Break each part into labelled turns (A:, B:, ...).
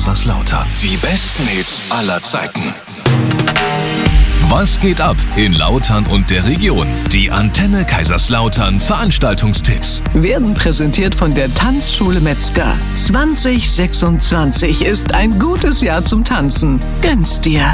A: Kaiserslautern. Die besten Hits aller Zeiten. Was geht ab in Lautern und der Region? Die Antenne Kaiserslautern Veranstaltungstipps
B: werden präsentiert von der Tanzschule Metzger. 2026 ist ein gutes Jahr zum Tanzen. Gönn's dir!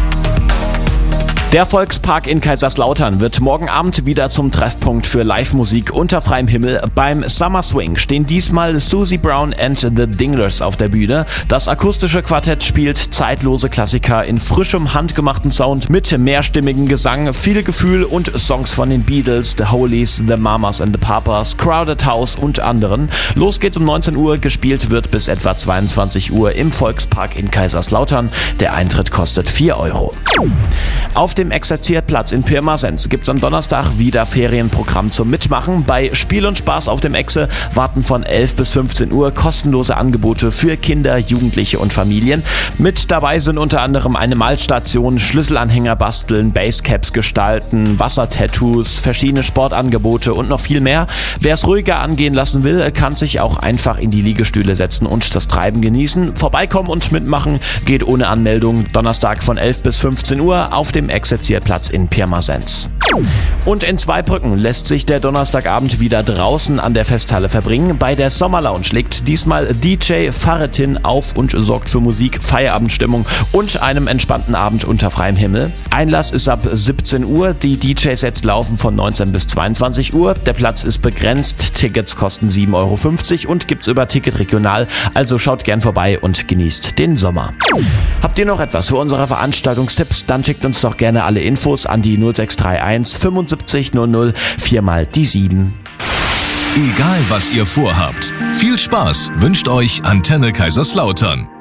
C: Der Volkspark in Kaiserslautern wird morgen Abend wieder zum Treffpunkt für Live-Musik unter freiem Himmel. Beim Summer Swing stehen diesmal Susie Brown and the Dinglers auf der Bühne. Das akustische Quartett spielt zeitlose Klassiker in frischem, handgemachten Sound mit mehrstimmigen Gesang, viel Gefühl und Songs von den Beatles, The Hollies, The Mamas and the Papas, Crowded House und anderen. Los geht's um 19 Uhr, gespielt wird bis etwa 22 Uhr im Volkspark in Kaiserslautern. Der Eintritt kostet 4 €. Auf dem Exerzierplatz in Pirmasens gibt's am Donnerstag wieder Ferienprogramm zum Mitmachen. Bei Spiel und Spaß auf dem Exe warten von 11 bis 15 Uhr kostenlose Angebote für Kinder, Jugendliche und Familien. Mit dabei sind unter anderem eine Malstation, Schlüsselanhänger basteln, Basecaps gestalten, Wassertattoos, verschiedene Sportangebote und noch viel mehr. Wer es ruhiger angehen lassen will, kann sich auch einfach in die Liegestühle setzen und das Treiben genießen. Vorbeikommen und mitmachen geht ohne Anmeldung. Donnerstag von 11 bis 15 Uhr auf dem Exerzierplatz in Pirmasens. Und in Zweibrücken lässt sich der Donnerstagabend wieder draußen an der Festhalle verbringen. Bei der Sommerlounge legt diesmal DJ Faretin auf und sorgt für Musik, Feierabendstimmung und einem entspannten Abend unter freiem Himmel. Einlass ist ab 17 Uhr, die DJ-Sets laufen von 19 bis 22 Uhr. Der Platz ist begrenzt, Tickets kosten 7,50 € und gibt's über Ticket regional, also schaut gern vorbei und genießt den Sommer. Habt ihr noch etwas für unsere Veranstaltungstipps? Dann schickt uns doch gerne alle Infos an die 0631 75 00 4 die 7.
A: Egal was ihr vorhabt, viel Spaß wünscht euch Antenne Kaiserslautern.